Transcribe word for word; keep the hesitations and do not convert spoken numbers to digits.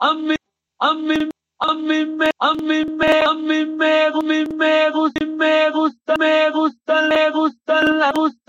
A mí, a mí, a mí me, a mí me, a mí me, a mí me gusta, me gusta, me gusta, le gusta, la gusta.